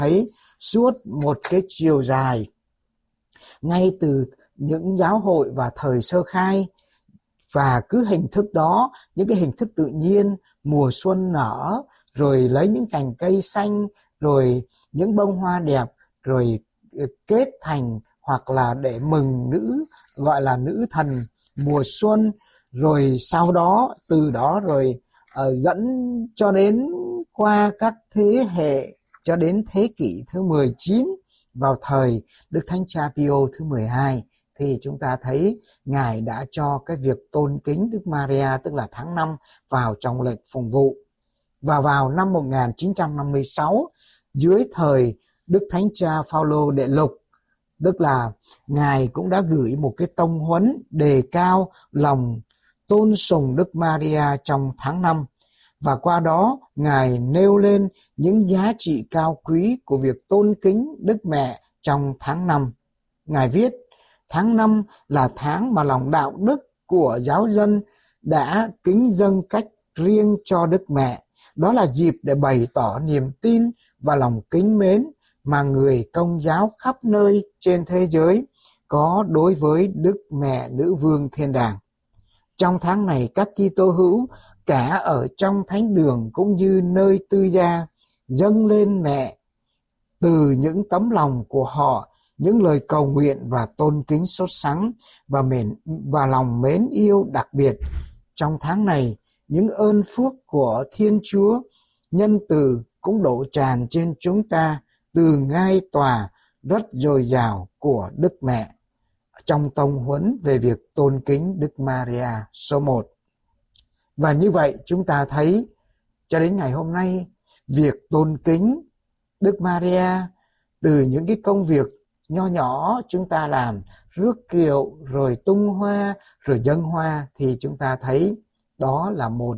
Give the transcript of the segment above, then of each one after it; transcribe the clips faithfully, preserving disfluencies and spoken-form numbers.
thấy suốt một cái chiều dài, ngay từ những giáo hội và thời sơ khai, và cứ hình thức đó, những cái hình thức tự nhiên, mùa xuân nở, rồi lấy những cành cây xanh, rồi những bông hoa đẹp, rồi kết thành hoặc là để mừng nữ, gọi là nữ thần mùa xuân, rồi sau đó từ đó rồi uh, dẫn cho đến qua các thế hệ cho đến thế kỷ thứ mười chín, vào thời Đức Thánh Cha Pio thứ mười hai, thì chúng ta thấy Ngài đã cho cái việc tôn kính Đức Maria, tức là tháng năm, vào trong lệnh phụng vụ. Và vào năm một nghìn chín trăm năm mươi sáu, dưới thời Đức Thánh Cha Phaolô Đệ Lục, tức là Ngài cũng đã gửi một cái tông huấn đề cao lòng tôn sùng Đức Maria trong tháng năm. Và qua đó, Ngài nêu lên những giá trị cao quý của việc tôn kính Đức Mẹ trong tháng năm. Ngài viết, tháng năm là tháng mà lòng đạo đức của giáo dân đã kính dâng cách riêng cho Đức Mẹ. Đó là dịp để bày tỏ niềm tin và lòng kính mến mà người Công giáo khắp nơi trên thế giới có đối với Đức Mẹ Nữ Vương Thiên Đàng. Trong tháng này, các Kitô hữu cả ở trong thánh đường cũng như nơi tư gia dâng lên mẹ từ những tấm lòng của họ những lời cầu nguyện và tôn kính sốt sắng và mến và lòng mến yêu đặc biệt. Trong tháng này, những ơn phước của Thiên Chúa nhân từ cũng đổ tràn trên chúng ta từ ngai tòa rất dồi dào của Đức Mẹ trong tông huấn về việc tôn kính Đức Maria số một. Và như vậy chúng ta thấy cho đến ngày hôm nay, việc tôn kính Đức Maria từ những cái công việc nho nhỏ chúng ta làm, rước kiệu rồi tung hoa rồi dâng hoa, thì chúng ta thấy đó là một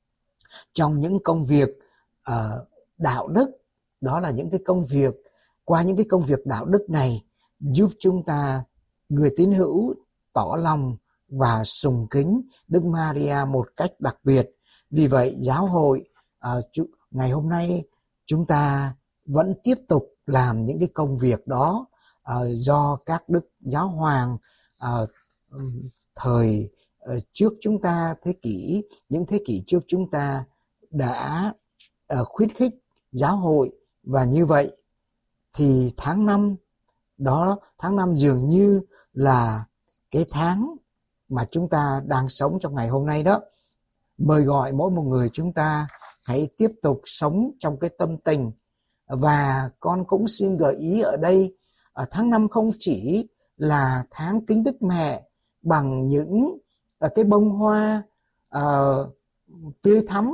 trong những công việc uh, đạo đức. Đó là những cái công việc, qua những cái công việc đạo đức này giúp chúng ta, người tín hữu, tỏ lòng và sùng kính Đức Maria một cách đặc biệt. Vì vậy giáo hội uh, ngày hôm nay chúng ta vẫn tiếp tục làm những cái công việc đó uh, do các đức giáo hoàng uh, thời uh, trước chúng ta, thế kỷ những thế kỷ trước chúng ta đã uh, khuyến khích giáo hội. Và như vậy thì tháng năm đó, tháng năm dường như là cái tháng mà chúng ta đang sống trong ngày hôm nay đó, mời gọi mỗi một người chúng ta hãy tiếp tục sống trong cái tâm tình. Và con cũng xin gợi ý ở đây, tháng năm không chỉ là tháng kính Đức Mẹ bằng những cái bông hoa uh, tươi thắm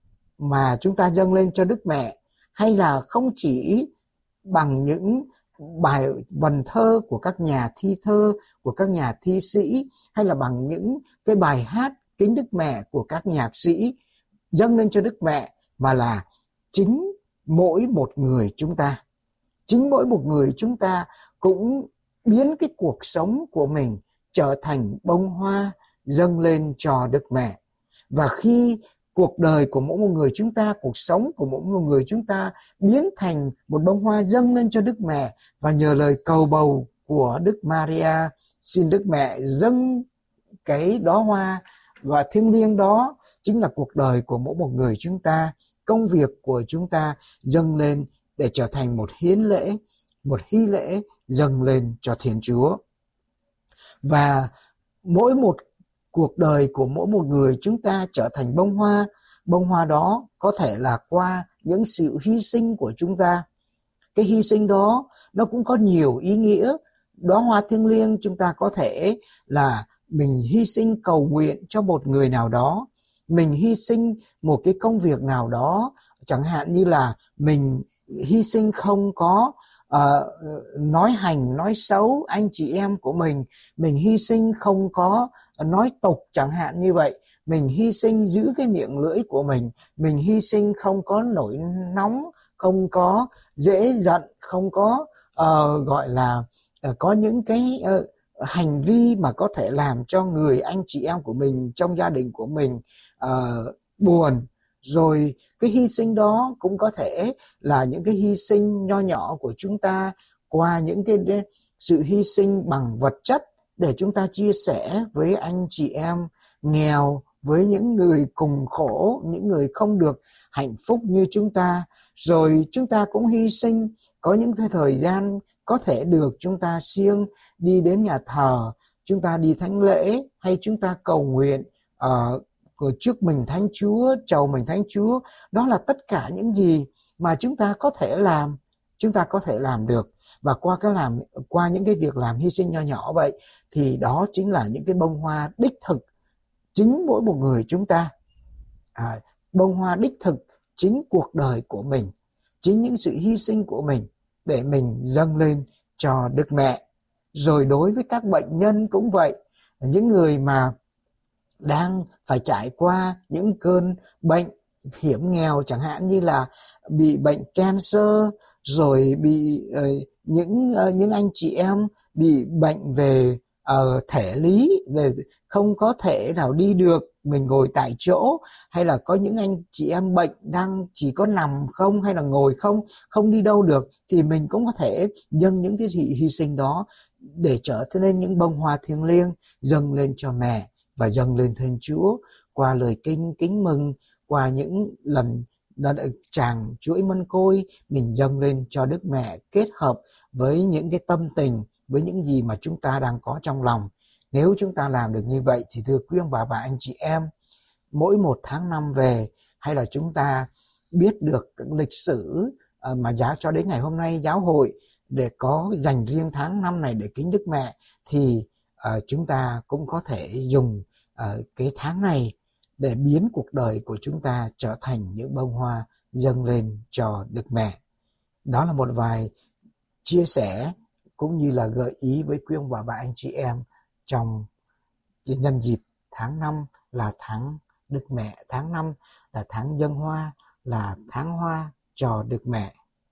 mà chúng ta dâng lên cho Đức Mẹ, hay là không chỉ bằng những bài vần thơ của các nhà thi thơ, của các nhà thi sĩ, hay là bằng những cái bài hát kính Đức Mẹ của các nhạc sĩ dâng lên cho Đức Mẹ, mà là chính mỗi một người chúng ta. Chính mỗi một người chúng ta cũng biến cái cuộc sống của mình trở thành bông hoa dâng lên cho Đức Mẹ. Và khi cuộc đời của mỗi một người chúng ta, cuộc sống của mỗi một người chúng ta biến thành một bông hoa dâng lên cho Đức Mẹ, và nhờ lời cầu bầu của Đức Maria, xin Đức Mẹ dâng cái đóa hoa và thiêng liêng đó, chính là cuộc đời của mỗi một người chúng ta, công việc của chúng ta dâng lên để trở thành một hiến lễ, một hy lễ dâng lên cho Thiên Chúa. Và mỗi một cuộc đời của mỗi một người chúng ta trở thành bông hoa. Bông hoa đó có thể là qua những sự hy sinh của chúng ta. Cái hy sinh đó nó cũng có nhiều ý nghĩa. Đóa hoa thiêng liêng chúng ta có thể là mình hy sinh cầu nguyện cho một người nào đó, mình hy sinh một cái công việc nào đó, chẳng hạn như là mình hy sinh không có uh, nói hành, nói xấu anh chị em của mình, mình hy sinh không có nói tục chẳng hạn như vậy, mình hy sinh giữ cái miệng lưỡi của mình, mình hy sinh không có nổi nóng, không có dễ giận, không có uh, gọi là uh, có những cái uh, hành vi mà có thể làm cho người anh chị em của mình trong gia đình của mình uh, buồn, Rồi cái hy sinh đó cũng có thể là những cái hy sinh nho nhỏ của chúng ta qua những cái sự hy sinh bằng vật chất để chúng ta chia sẻ với anh chị em nghèo, với những người cùng khổ, những người không được hạnh phúc như chúng ta. Rồi chúng ta cũng hy sinh có những cái thời gian có thể được chúng ta siêng đi đến nhà thờ, chúng ta đi thánh lễ, hay chúng ta cầu nguyện uh, trước mình Thánh Chúa, chầu mình Thánh Chúa. Đó là tất cả những gì mà chúng ta có thể làm, chúng ta có thể làm được. Và qua cái làm qua những cái việc làm hy sinh nho nhỏ vậy thì đó chính là những cái bông hoa đích thực chính mỗi một người chúng ta. À, bông hoa đích thực chính cuộc đời của mình, chính những sự hy sinh của mình để mình dâng lên cho Đức Mẹ. Rồi đối với các bệnh nhân cũng vậy, những người mà đang phải trải qua những cơn bệnh hiểm nghèo, chẳng hạn như là bị bệnh cancer, rồi bị uh, những uh, những anh chị em bị bệnh về uh, thể lý, về không có thể nào đi được, mình ngồi tại chỗ, hay là có những anh chị em bệnh đang chỉ có nằm không hay là ngồi không, không đi đâu được, thì mình cũng có thể dâng những cái gì hy sinh đó để trở nên những bông hoa thiêng liêng dâng lên cho mẹ và dâng lên Thiên Chúa qua lời kinh kính mừng, qua những lần tràng chuỗi mân côi mình dâng lên cho Đức Mẹ, kết hợp với những cái tâm tình, với những gì mà chúng ta đang có trong lòng. Nếu chúng ta làm được như vậy thì thưa quý ông bà và anh chị em, mỗi một tháng năm về, hay là chúng ta biết được lịch sử mà giáo cho đến ngày hôm nay giáo hội để có dành riêng tháng năm này để kính Đức Mẹ, thì uh, chúng ta cũng có thể dùng uh, cái tháng này để biến cuộc đời của chúng ta trở thành những bông hoa dâng lên cho Đức Mẹ. Đó là một vài chia sẻ cũng như là gợi ý với quý ông bà và anh chị em trong nhân dịp tháng năm là tháng Đức Mẹ, tháng năm là tháng dâng hoa, là tháng hoa cho Đức Mẹ.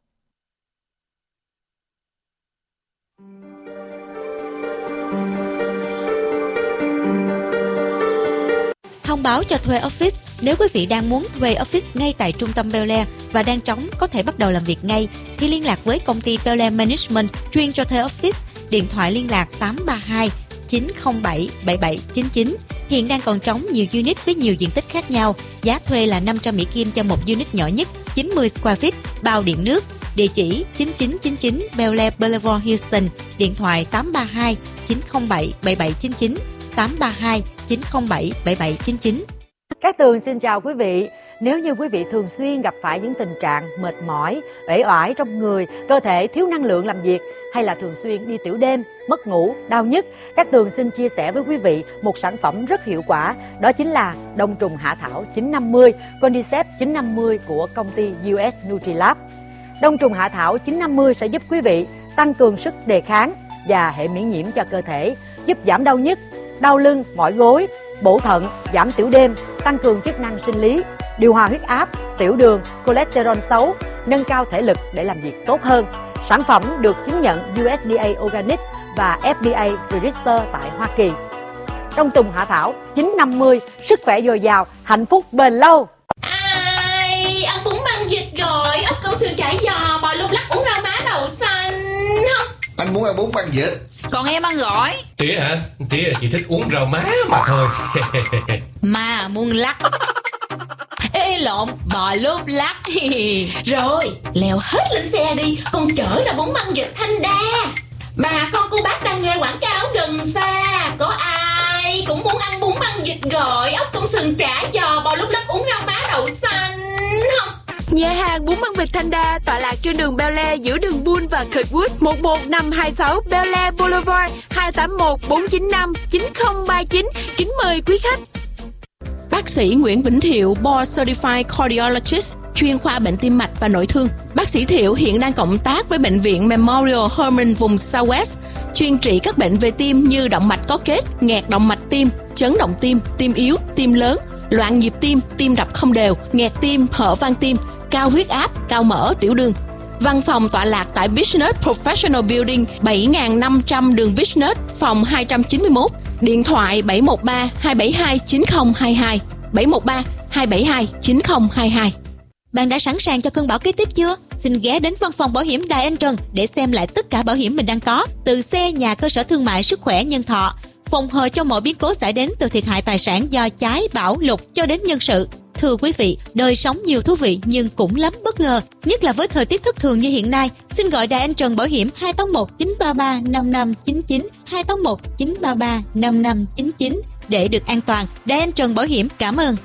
Thông báo cho thuê office. Nếu quý vị đang muốn thuê office ngay tại trung tâm Bel Air và đang trống có thể bắt đầu làm việc ngay, thì liên lạc với công ty Bel Air Management chuyên cho thuê office. Điện thoại liên lạc tám ba hai chín không bảy bảy bảy chín chín. Hiện đang còn trống nhiều unit với nhiều diện tích khác nhau. Giá thuê là năm trăm Mỹ Kim cho một unit nhỏ nhất, chín mươi square feet, bao điện nước. Địa chỉ chín chín chín chín Bel Air Boulevard, Houston. Điện thoại tám ba hai chín không bảy bảy bảy chín chín, tám ba hai chín không bảy bảy bảy chín chín. Cát Tường xin chào quý vị. Nếu như quý vị thường xuyên gặp phải những tình trạng mệt mỏi, uể oải trong người, cơ thể thiếu năng lượng làm việc, hay là thường xuyên đi tiểu đêm, mất ngủ, đau nhức, Cát Tường xin chia sẻ với quý vị một sản phẩm rất hiệu quả. Đó chính là đông trùng hạ thảo chín năm mươi, Cordyceps chín năm mươi của công ty u ét Nutrilab. Đông trùng hạ thảo chín năm mươi sẽ giúp quý vị tăng cường sức đề kháng và hệ miễn nhiễm cho cơ thể, giúp giảm đau nhức, đau lưng, mỏi gối, bổ thận, giảm tiểu đêm, tăng cường chức năng sinh lý, điều hòa huyết áp, tiểu đường, cholesterol xấu, nâng cao thể lực để làm việc tốt hơn. Sản phẩm được chứng nhận u ét đê a Organic và ép đê a Register tại Hoa Kỳ. Đông trùng hạ thảo chín năm mươi, sức khỏe dồi dào, hạnh phúc bền lâu. Ai, ăn bún măng vịt rồi, ốc câu sườn chả giò, bò lục lắc, uống rau má đậu xanh không? Anh muốn ăn bún măng vịt. Còn em ăn gỏi. Tía hả? Tía chỉ thích uống rau má mà thôi. Mà muốn lắc. Ê lộn, bò lốp lắc. Rồi, leo hết lên xe đi, con chở ra bún măng vịt Thanh Đa. Bà con cô bác đang nghe quảng cáo gần xa. Có ai cũng muốn ăn bún măng vịt gỏi, ốc công sườn chả giò, bò lốp lắc, uống rau má đậu xanh không? Nhà hàng bún măng vịt Thanh Đa tọa lạc trên đường Bel Air giữa đường Bull và Kirkwood, một một năm hai sáu Bel Air Boulevard, hai tám một bốn chín năm chín không ba chín. Kính mời quý khách. Bác sĩ Nguyễn Vĩnh Thiệu, Board Certified Cardiologist, chuyên khoa bệnh tim mạch và nội thương. Bác sĩ Thiệu hiện đang cộng tác với Bệnh viện Memorial Hermann vùng Southwest, chuyên trị các bệnh về tim như động mạch có kết, nghẹt động mạch tim, chấn động tim, tim yếu, tim lớn, loạn nhịp tim, tim đập không đều, nghẹt tim, hở van tim, cao huyết áp, cao mỡ, tiểu đường. Văn phòng tọa lạc tại Business Professional Building, bảy nghìn năm trăm đường Business, phòng hai trăm chín mươi mốt. Điện thoại bảy một ba hai bảy hai chín không hai hai, bảy một ba hai bảy hai chín không hai hai. Bạn đã sẵn sàng cho cơn bão kế tiếp chưa? Xin ghé đến văn phòng bảo hiểm Đài Anh Trần để xem lại tất cả bảo hiểm mình đang có, từ xe, nhà, cơ sở thương mại, sức khỏe, nhân thọ, phòng hờ cho mọi biến cố xảy đến từ thiệt hại tài sản do cháy, bão, lụt cho đến nhân sự. Thưa quý vị, đời sống nhiều thú vị nhưng cũng lắm bất ngờ, nhất là với thời tiết thất thường như hiện nay. Xin gọi Đài Anh Trần Bảo hiểm hai tám một chín ba ba năm năm chín chín, hai tám một chín ba ba năm năm chín chín để được an toàn. Đài Anh Trần Bảo hiểm cảm ơn.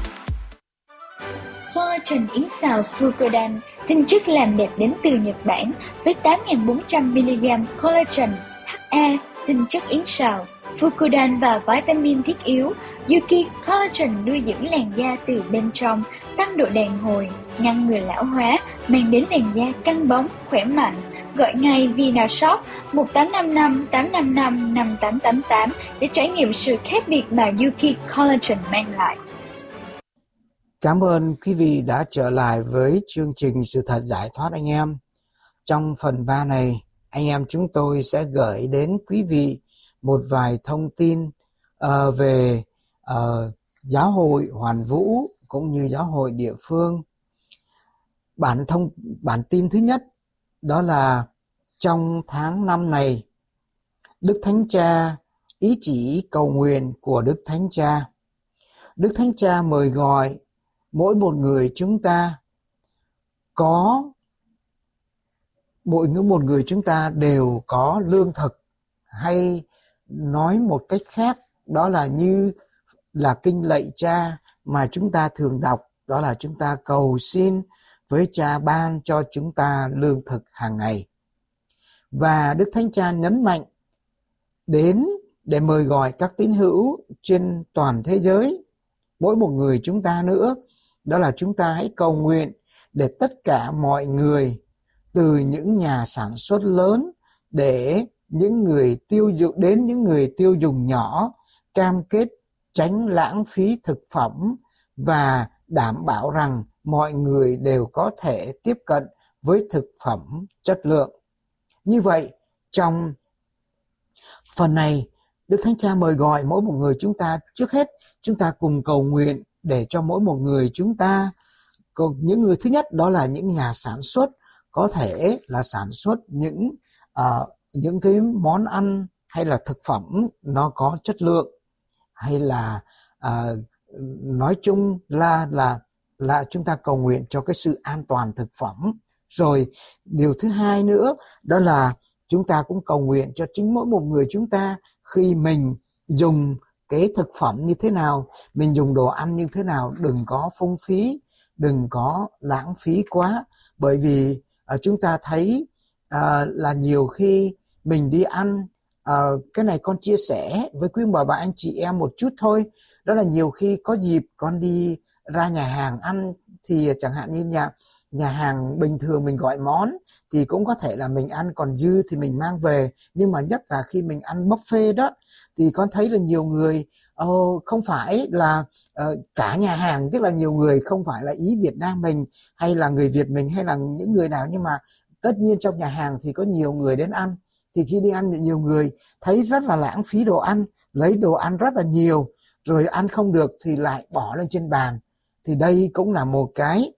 Collagen yến xào Fucodan, tinh chất làm đẹp đến từ Nhật Bản với tám nghìn bốn trăm mi-li-gam collagen, hát a, tinh chất yến xào, Fucodan và vitamin thiết yếu. Yuki Collagen nuôi dưỡng làn da từ bên trong, tăng độ đàn hồi, ngăn ngừa lão hóa, mang đến làn da căng bóng, khỏe mạnh. Gọi ngay Vinashop một tám năm năm tám năm năm năm tám tám tám để trải nghiệm sự khác biệt mà Yuki Collagen mang lại. Cảm ơn quý vị đã trở lại với chương trình Sự Thật Giải Thoát anh em. Trong phần ba này, anh em chúng tôi sẽ gửi đến quý vị một vài thông tin uh, về uh, giáo hội Hoàn Vũ cũng như giáo hội địa phương. Bản thông bản tin thứ nhất đó là trong tháng năm này, Đức Thánh Cha, ý chỉ cầu nguyện của Đức Thánh Cha. Đức Thánh Cha mời gọi mỗi một người chúng ta có mỗi một người chúng ta đều có lương thực, hay nói một cách khác đó là như là kinh lạy Cha mà chúng ta thường đọc, đó là chúng ta cầu xin với Cha ban cho chúng ta lương thực hàng ngày. Và Đức Thánh Cha nhấn mạnh đến để mời gọi các tín hữu trên toàn thế giới, mỗi một người chúng ta nữa, đó là chúng ta hãy cầu nguyện để tất cả mọi người, từ những nhà sản xuất lớn để những người tiêu dùng đến những người tiêu dùng nhỏ, cam kết tránh lãng phí thực phẩm và đảm bảo rằng mọi người đều có thể tiếp cận với thực phẩm chất lượng. Như vậy, trong phần này, Đức Thánh Cha mời gọi mỗi một người chúng ta, trước hết chúng ta cùng cầu nguyện để cho mỗi một người chúng ta, những người thứ nhất đó là những nhà sản xuất, có thể là sản xuất những uh, những cái món ăn hay là thực phẩm nó có chất lượng, hay là uh, nói chung là là là chúng ta cầu nguyện cho cái sự an toàn thực phẩm. Rồi điều thứ hai nữa đó là chúng ta cũng cầu nguyện cho chính mỗi một người chúng ta, khi mình dùng cái thực phẩm như thế nào, mình dùng đồ ăn như thế nào, đừng có phung phí, đừng có lãng phí quá. Bởi vì uh, chúng ta thấy uh, là nhiều khi mình đi ăn, uh, cái này con chia sẻ với quý bà bà anh chị em một chút thôi, đó là nhiều khi có dịp con đi ra nhà hàng ăn, thì chẳng hạn như nhà nhà hàng bình thường mình gọi món thì cũng có thể là mình ăn còn dư thì mình mang về, nhưng mà nhất là khi mình ăn buffet đó thì con thấy là nhiều người uh, không phải là uh, cả nhà hàng, tức là nhiều người không phải là ý Việt Nam mình hay là người Việt mình hay là những người nào, nhưng mà tất nhiên trong nhà hàng thì có nhiều người đến ăn, thì khi đi ăn thì nhiều người thấy rất là lãng phí đồ ăn, lấy đồ ăn rất là nhiều rồi ăn không được thì lại bỏ lên trên bàn. Thì đây cũng là một cái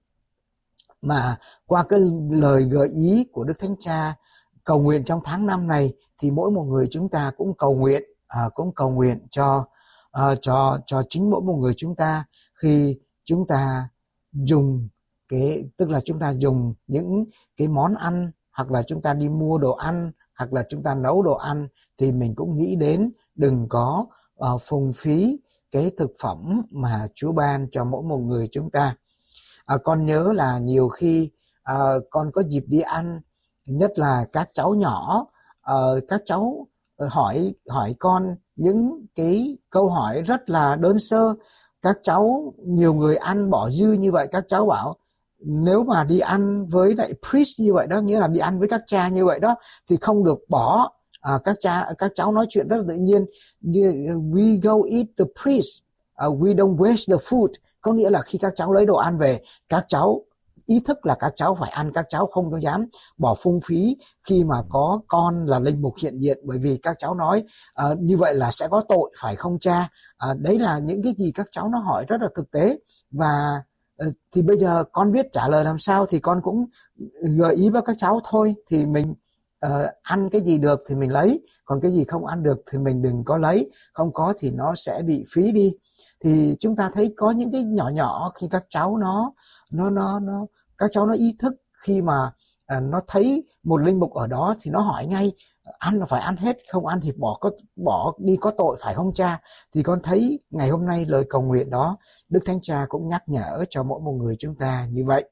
mà qua cái lời gợi ý của Đức Thánh Cha cầu nguyện trong tháng năm này, thì mỗi một người chúng ta cũng cầu nguyện à, cũng cầu nguyện cho à, cho cho chính mỗi một người chúng ta, khi chúng ta dùng cái tức là chúng ta dùng những cái món ăn, hoặc là chúng ta đi mua đồ ăn, hoặc là chúng ta nấu đồ ăn, thì mình cũng nghĩ đến đừng có uh, phung phí cái thực phẩm mà Chúa ban cho mỗi một người chúng ta. À, con nhớ là nhiều khi à, con có dịp đi ăn, nhất là các cháu nhỏ, à, các cháu hỏi hỏi con những cái câu hỏi rất là đơn sơ. Các cháu, nhiều người ăn bỏ dư như vậy, các cháu bảo nếu mà đi ăn với lại priest như vậy đó, nghĩa là đi ăn với các cha như vậy đó, thì không được bỏ. À, các cha các cháu nói chuyện rất là tự nhiên, we go eat the priest, uh, we don't waste the food. Có nghĩa là khi các cháu lấy đồ ăn về, các cháu ý thức là các cháu phải ăn, các cháu không có dám bỏ phung phí khi mà có con là linh mục hiện diện, bởi vì các cháu nói à, như vậy là sẽ có tội phải không cha? À, đấy là những cái gì các cháu nó hỏi rất là thực tế. Và thì bây giờ con biết trả lời làm sao thì con cũng gợi ý với các cháu thôi. Thì mình uh, ăn cái gì được thì mình lấy, còn cái gì không ăn được thì mình đừng có lấy, không có thì nó sẽ bị phí đi. Thì chúng ta thấy có những cái nhỏ nhỏ khi các cháu nó nó nó nó các cháu nó ý thức, khi mà uh, nó thấy một linh mục ở đó thì nó hỏi ngay, ăn là phải ăn hết, không ăn thì bỏ có bỏ đi có tội phải không cha? Thì con thấy ngày hôm nay lời cầu nguyện đó Đức Thánh Cha cũng nhắc nhở cho mỗi một người chúng ta như vậy.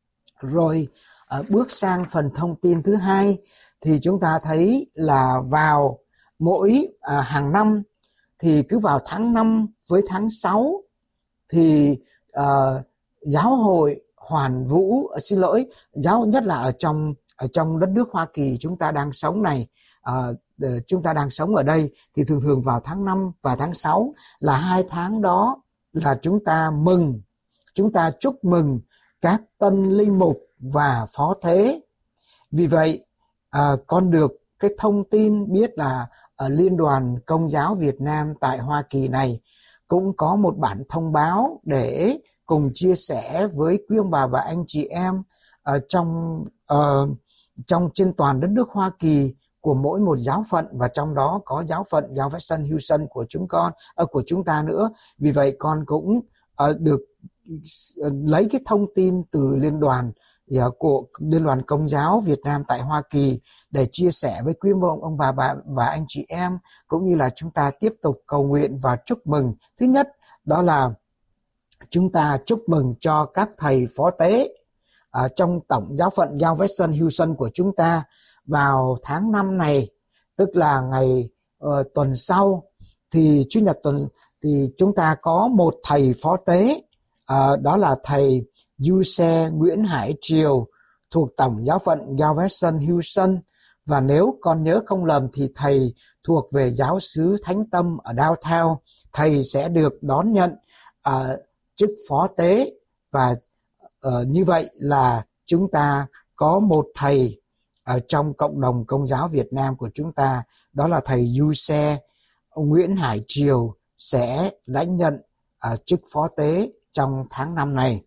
Rồi à, bước sang phần thông tin thứ hai thì chúng ta thấy là vào mỗi à, hàng năm thì cứ vào tháng năm với tháng sáu thì à, giáo hội Hoàn Vũ, à, xin lỗi, giáo nhất là ở trong ở trong đất nước Hoa Kỳ chúng ta đang sống này, uh, chúng ta đang sống ở đây thì thường thường vào tháng năm và tháng sáu là hai tháng đó là chúng ta mừng, chúng ta chúc mừng các tân linh mục và phó thế. Vì vậy uh, con được cái thông tin biết là ở Liên đoàn Công giáo Việt Nam tại Hoa Kỳ này cũng có một bản thông báo để cùng chia sẻ với quý ông bà và anh chị em uh, trong uh, trong trên toàn đất nước Hoa Kỳ của mỗi một giáo phận, và trong đó có giáo phận Galveston Houston của chúng con uh, của chúng ta nữa. Vì vậy con cũng uh, được uh, lấy cái thông tin từ liên đoàn uh, của Liên đoàn Công giáo Việt Nam tại Hoa Kỳ để chia sẻ với quý ông, ông bà, bà và anh chị em, cũng như là chúng ta tiếp tục cầu nguyện và chúc mừng. Thứ nhất đó là chúng ta chúc mừng cho các thầy phó tế À, trong tổng giáo phận Galveston Houston của chúng ta vào tháng năm này, tức là ngày uh, tuần sau, thì Chủ nhật tuần thì chúng ta có một thầy phó tế, uh, đó là thầy Giuse Nguyễn Hải Triều thuộc tổng giáo phận Galveston Houston. Và nếu con nhớ không lầm thì thầy thuộc về giáo xứ Thánh Tâm ở Downtown. Thầy sẽ được đón nhận uh, chức phó tế. Và Uh, như vậy là chúng ta có một thầy ở trong cộng đồng Công giáo Việt Nam của chúng ta, đó là thầy Giuse Nguyễn Hải Triều sẽ lãnh nhận uh, chức phó tế trong tháng năm này.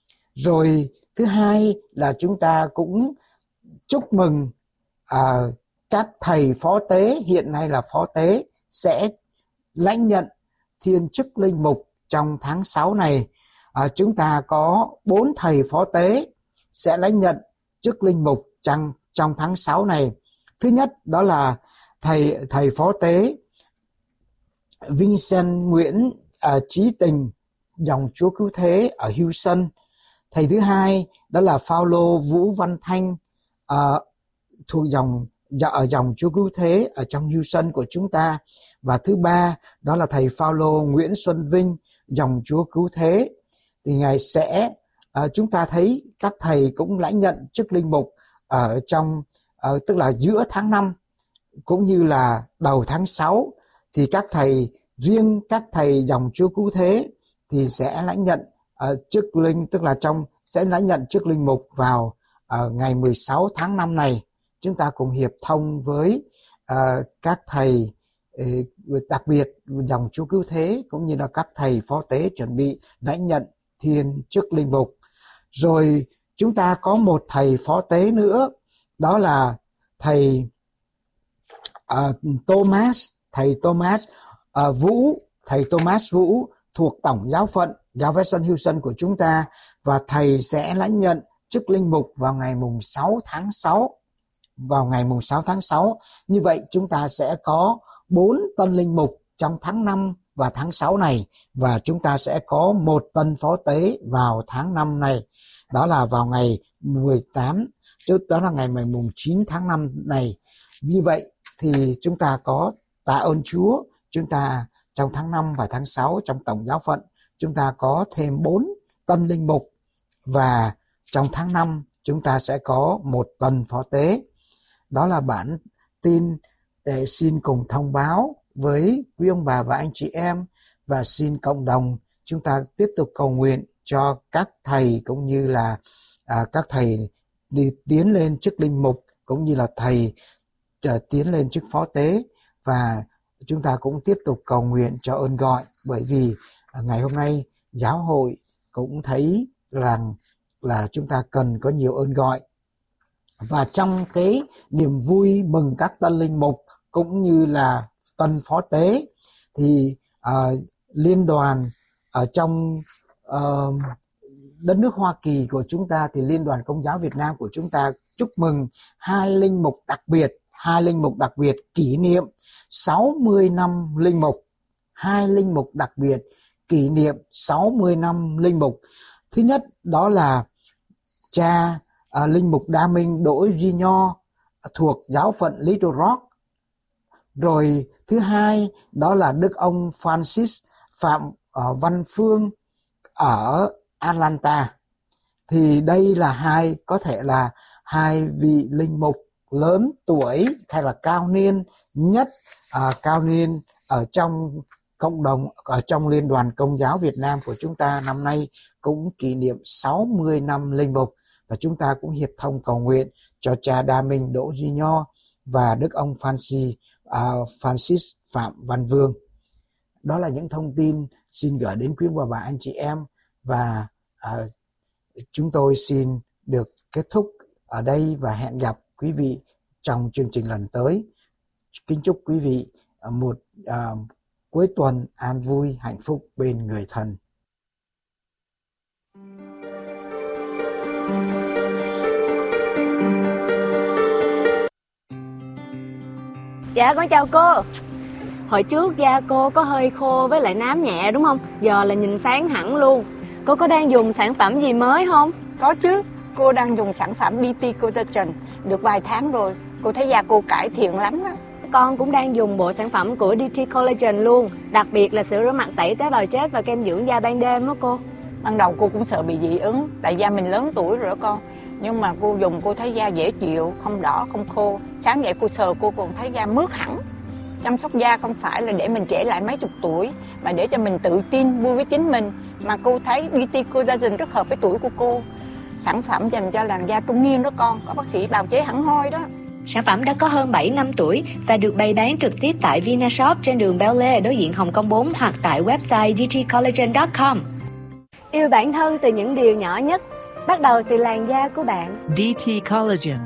Rồi thứ hai là chúng ta cũng chúc mừng uh, các thầy phó tế, hiện nay là phó tế, sẽ lãnh nhận thiên chức linh mục trong tháng sáu này. À, chúng ta có bốn thầy phó tế sẽ lãnh nhận chức linh mục trong, trong tháng sáu này. Thứ nhất đó là thầy thầy phó tế Vincent Nguyễn uh, Trí Tình, dòng Chúa Cứu Thế ở Houston. Thầy thứ hai đó là Phaolô Vũ Văn Thanh uh, thuộc dòng ở dòng Chúa Cứu Thế ở trong Houston của chúng ta. Và thứ ba đó là thầy Phaolô Nguyễn Xuân Vinh, dòng Chúa Cứu Thế. Thì ngài sẽ uh, chúng ta thấy các thầy cũng lãnh nhận chức linh mục ở trong uh, tức là giữa tháng năm cũng như là đầu tháng sáu. Thì các thầy, riêng các thầy dòng Chúa Cứu Thế thì sẽ lãnh nhận uh, chức linh, tức là trong sẽ lãnh nhận chức linh mục vào uh, ngày mười sáu tháng năm này. Chúng ta cùng hiệp thông với uh, các thầy uh, đặc biệt dòng Chúa Cứu Thế cũng như là các thầy phó tế chuẩn bị lãnh nhận thiên chức linh mục. Rồi chúng ta có một thầy phó tế nữa, đó là thầy uh, Thomas, thầy Thomas uh, Vũ, thầy Thomas Vũ thuộc tổng giáo phận Galveston Houston của chúng ta, và thầy sẽ lãnh nhận chức linh mục vào ngày mùng sáu tháng sáu. Vào ngày mùng sáu tháng sáu. Như vậy chúng ta sẽ có bốn tân linh mục trong tháng năm và tháng sáu này, và chúng ta sẽ có một tân phó tế vào tháng năm này, đó là vào ngày mười tám, đó là ngày mùng chín tháng năm này. Như vậy thì chúng ta có tạ ơn Chúa, chúng ta trong tháng năm và tháng sáu trong tổng giáo phận chúng ta có thêm bốn tân linh mục, và trong tháng năm chúng ta sẽ có một tân phó tế. Đó là bản tin để xin cùng thông báo với quý ông bà và anh chị em, và xin cộng đồng chúng ta tiếp tục cầu nguyện cho các thầy cũng như là à, các thầy đi tiến lên chức linh mục cũng như là thầy à, tiến lên chức phó tế, và chúng ta cũng tiếp tục cầu nguyện cho ơn gọi, bởi vì à, ngày hôm nay giáo hội cũng thấy rằng là chúng ta cần có nhiều ơn gọi. Và trong cái niềm vui mừng các tân linh mục cũng như là tân phó tế thì uh, liên đoàn ở trong uh, đất nước Hoa Kỳ của chúng ta, thì Liên đoàn Công giáo Việt Nam của chúng ta chúc mừng hai linh mục đặc biệt, hai linh mục đặc biệt kỷ niệm sáu mươi năm linh mục, hai linh mục đặc biệt kỷ niệm sáu mươi năm linh mục. Thứ nhất đó là cha à, linh mục Đa Minh Đỗ Duy Nho thuộc giáo phận Little Rock. Rồi thứ hai đó là đức ông Francis Phạm uh, Văn Phương ở Atlanta. Thì đây là hai, có thể là hai vị linh mục lớn tuổi hay là cao niên nhất, uh, cao niên ở trong cộng đồng, ở trong Liên đoàn Công giáo Việt Nam của chúng ta. Năm nay cũng kỷ niệm sáu mươi năm linh mục, và chúng ta cũng hiệp thông cầu nguyện cho cha Đa Minh Đỗ Duy Nho và đức ông Francis, uh, Francis Phạm Văn Vương. Đó là những thông tin xin gửi đến quý bà bà anh chị em, và uh, chúng tôi xin được kết thúc ở đây và hẹn gặp quý vị trong chương trình lần tới. Kính chúc quý vị một uh, cuối tuần an vui, hạnh phúc bên người thân. Dạ con chào cô. Hồi trước da cô có hơi khô với lại nám nhẹ đúng không? Giờ là nhìn sáng hẳn luôn. Cô có đang dùng sản phẩm gì mới không? Có chứ, cô đang dùng sản phẩm đê tê Collagen được vài tháng rồi. Cô thấy da cô cải thiện lắm á. Con cũng đang dùng bộ sản phẩm của đê tê Collagen luôn. Đặc biệt là sữa rửa mặt tẩy tế bào chết và kem dưỡng da ban đêm đó cô. Ban đầu cô cũng sợ bị dị ứng, tại da mình lớn tuổi rồi đó con. Nhưng mà cô dùng cô thấy da dễ chịu, không đỏ, không khô. Sáng dậy cô sờ cô còn thấy da mướt hẳn. Chăm sóc da không phải là để mình trẻ lại mấy chục tuổi, mà để cho mình tự tin, vui với chính mình. Mà cô thấy đê tê Collagen rất hợp với tuổi của cô. Sản phẩm dành cho làn da trung niên đó con, có bác sĩ bào chế hẳn hoi đó. Sản phẩm đã có hơn bảy năm tuổi và được bày bán trực tiếp tại Vinashop trên đường Bel Air đối diện Hồng Kông bốn hoặc tại website d t collagen chấm com. Yêu bản thân từ những điều nhỏ nhất, bắt đầu từ làn da của bạn. đê tê Collagen.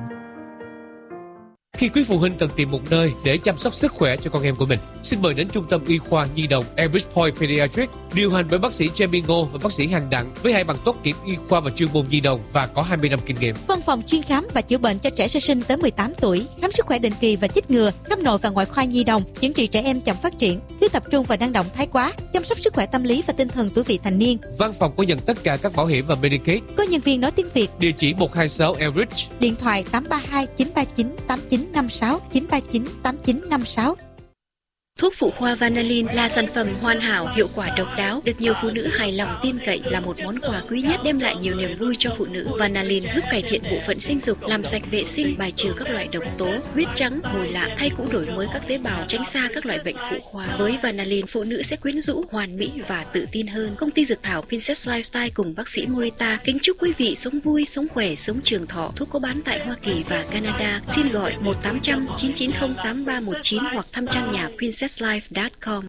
Khi quý phụ huynh cần tìm một nơi để chăm sóc sức khỏe cho con em của mình, xin mời đến Trung tâm Y khoa Nhi đồng Elbridge Point Pediatrics, điều hành bởi bác sĩ Jamie Ngô và bác sĩ Hằng Đặng, với hai bằng tốt nghiệp y khoa và chuyên môn nhi đồng và có hai mươi năm kinh nghiệm. Văn phòng chuyên khám và chữa bệnh cho trẻ sơ sinh tới mười tám tuổi, khám sức khỏe định kỳ và chích ngừa, khám nội và ngoại khoa nhi đồng, chữa trị trẻ em chậm phát triển, thiếu tập trung và năng động thái quá, chăm sóc sức khỏe tâm lý và tinh thần tuổi vị thành niên. Văn phòng có nhận tất cả các bảo hiểm và Medicaid. Có nhân viên nói tiếng Việt. Địa chỉ một hai sáu Elbridge. Điện thoại tám ba hai chín ba chín tám chín năm sáu, chín ba chín tám chín năm sáu. Thuốc phụ khoa Vanalin là sản phẩm hoàn hảo, hiệu quả độc đáo, được nhiều phụ nữ hài lòng tin cậy, là một món quà quý nhất đem lại nhiều niềm vui cho phụ nữ. Vanalin giúp cải thiện bộ phận sinh dục, làm sạch vệ sinh, bài trừ các loại độc tố, huyết trắng, mồi lạ, hay cũng đổi mới các tế bào, tránh xa các loại bệnh phụ khoa. Với Vanalin, phụ nữ sẽ quyến rũ, hoàn mỹ và tự tin hơn. Công ty dược thảo Princess Lifestyle cùng bác sĩ Morita kính chúc quý vị sống vui, sống khỏe, sống trường thọ. Thuốc có bán tại Hoa Kỳ và Canada. Xin gọi một tám trăm chín chín không tám ba một chín hoặc thăm trang nhà princess life chấm com.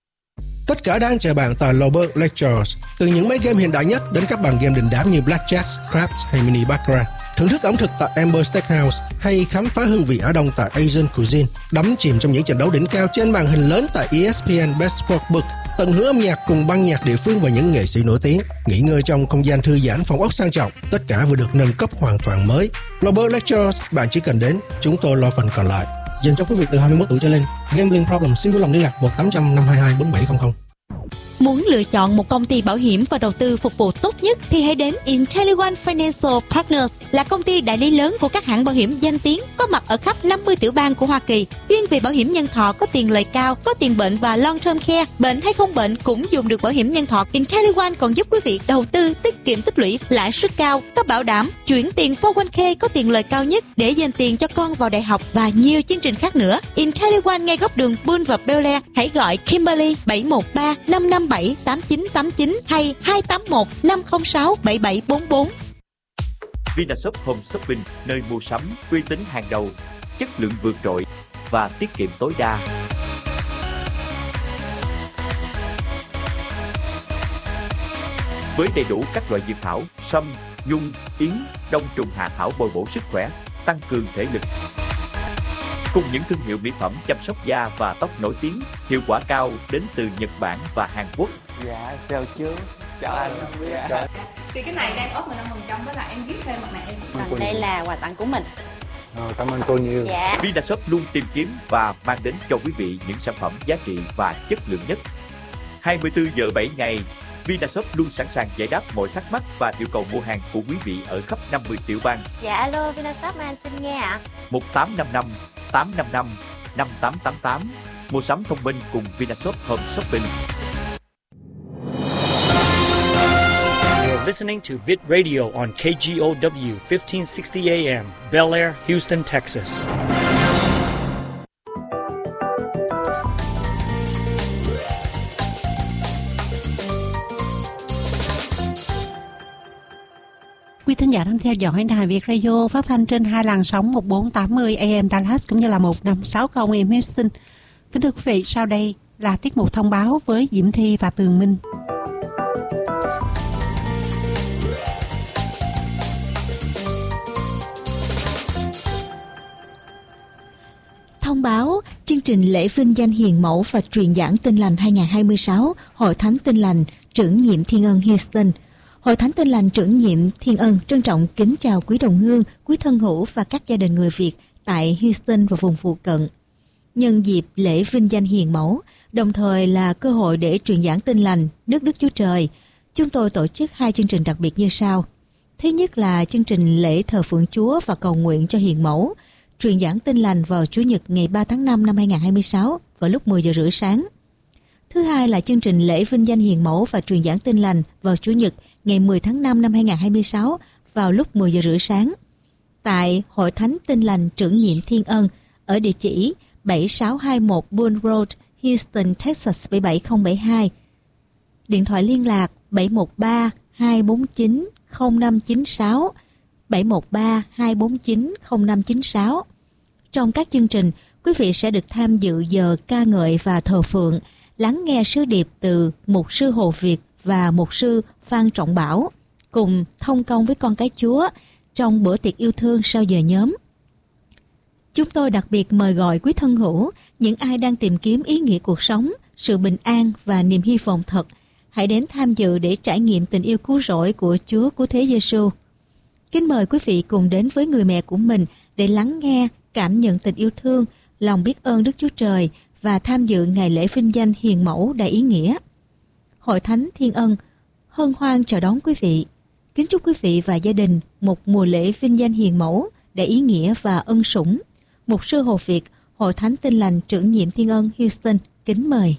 Tất cả đang chờ bạn tại Lobert Lectures. Từ những máy game hiện đại nhất đến các bàn game đình đám như Blackjack, Craps hay Mini Baccarat. Thưởng thức ẩm thực tại Amber Steakhouse hay khám phá hương vị Á Đông tại Asian Cuisine. Đắm chìm trong những trận đấu đỉnh cao trên màn hình lớn tại E S P N Best Sportsbook. Tận hưởng âm nhạc cùng ban nhạc địa phương và những nghệ sĩ nổi tiếng. Nghỉ ngơi trong không gian thư giãn, phòng ốc sang trọng. Tất cả vừa được nâng cấp hoàn toàn mới. Lobert Lectures, bạn chỉ cần đến, chúng tôi lo phần còn lại. Dành cho quý vị từ hai mươi mốt tuổi trở lên. Gambling problem xin vui lòng liên lạc một tám trăm năm hai hai bốn bảy không không. Muốn lựa chọn một công ty bảo hiểm và đầu tư phục vụ tốt nhất thì hãy đến IntelliOne Financial Partners, là công ty đại lý lớn của các hãng bảo hiểm danh tiếng, có mặt ở khắp năm mươi tiểu bang của Hoa Kỳ, chuyên về bảo hiểm nhân thọ có tiền lời cao, có tiền bệnh và long term care, bệnh hay không bệnh cũng dùng được bảo hiểm nhân thọ. IntelliOne còn giúp quý vị đầu tư, tiết kiệm tích lũy, lãi suất cao, có bảo đảm, chuyển tiền four oh one k có tiền lời cao nhất để dành tiền cho con vào đại học và nhiều chương trình khác nữa. IntelliOne ngay góc đường Bull và Bel Air. Hãy gọi Kimberly bảy một ba năm năm bảy tám chín tám chín hay hai tám một năm không sáu bảy bảy bốn bốn. Vinashop Home Shopping, nơi mua sắm uy tín hàng đầu, chất lượng vượt trội và tiết kiệm tối đa. Với đầy đủ các loại dược thảo, sâm, nhung, yến, đông trùng hạ thảo bồi bổ sức khỏe, tăng cường thể lực. Cùng những thương hiệu mỹ phẩm chăm sóc da và tóc nổi tiếng, hiệu quả cao đến từ Nhật Bản và Hàn Quốc. Dạ, chào chú, chào anh. Dạ. Thì cái này đang ốp mười lăm phần trăm với lại em viết thêm mặt nạ. Còn đây là quà tặng của mình. Rồi, cảm ơn cô nhiều. Dạ. Vinashop luôn tìm kiếm và mang đến cho quý vị những sản phẩm giá trị và chất lượng nhất. hai mươi tư giờ bảy ngày, Vinashop luôn sẵn sàng giải đáp mọi thắc mắc và yêu cầu mua hàng của quý vị ở khắp năm mươi tiểu bang. Dạ alo, Vinashop anh xin nghe ạ. một tám năm năm tám năm năm năm tám tám tám. Mua sắm thông minh cùng Vinashop Home Shopping. You're listening to Vit Radio on K G O W fifteen sixty A M, Bel Air, Houston, Texas. Quý thính giả đang theo dõi đài Việt Radio phát thanh trên hai làn sóng một bốn tám mươi A M Dallas cũng như là một năm sáu không A M Houston. Kính thưa quý vị, sau đây là tiết mục thông báo với Diễm Thi và Tường Minh. Thông báo chương trình lễ vinh danh hiền mẫu và truyền giảng Tin lành hai không hai sáu, Hội Thánh Tin lành Trưởng nhiệm Thiên Ân Houston. Hội Thánh Tin lành Trưởng nhiệm Thiên Ân trân trọng kính chào quý đồng hương, quý thân hữu và các gia đình người Việt tại Houston và vùng phụ cận. Nhân dịp lễ vinh danh hiền mẫu, đồng thời là cơ hội để truyền giảng Tin lành nước Đức Chúa Trời, chúng tôi tổ chức hai chương trình đặc biệt như sau. Thứ nhất là chương trình lễ thờ phượng Chúa và cầu nguyện cho hiền mẫu, truyền giảng Tin lành vào Chủ nhật ngày ba tháng năm năm hai không hai sáu vào lúc mười giờ rưỡi sáng. Thứ hai là chương trình lễ vinh danh hiền mẫu và truyền giảng Tin lành vào Chủ nhật ngày mười tháng năm năm hai không hai sáu vào lúc mười giờ rưỡi sáng tại Hội Thánh Tin lành Trưởng nhiệm Thiên Ân ở địa chỉ bảy sáu hai mốt Bull Road, Houston, Texas bảy bảy không bảy hai. Điện thoại liên lạc bảy một ba hai bốn chín không năm chín sáu, bảy một ba hai bốn chín không năm chín sáu. Trong các chương trình, quý vị sẽ được tham dự giờ ca ngợi và thờ phượng, lắng nghe sứ điệp từ mục sư Hồ Việt và mục sư Phan Trọng Bảo, cùng thông công với con cái Chúa trong bữa tiệc yêu thương sau giờ nhóm. Chúng tôi đặc biệt mời gọi quý thân hữu, những ai đang tìm kiếm ý nghĩa cuộc sống, sự bình an và niềm hy vọng thật, hãy đến tham dự để trải nghiệm tình yêu cứu rỗi của Chúa Cứu Thế Giêsu. Kính mời quý vị cùng đến với người mẹ của mình để lắng nghe, cảm nhận tình yêu thương, lòng biết ơn Đức Chúa Trời và tham dự ngày lễ vinh danh hiền mẫu đầy ý nghĩa. Hội Thánh Thiên Ân hân hoan chào đón quý vị. Kính chúc quý vị và gia đình một mùa lễ vinh danh hiền mẫu đầy ý nghĩa và ân sủng. Mục sư Hồ Việt, Hội Thánh Tin lành Trưởng nhiệm Thiên Ân Houston, kính mời.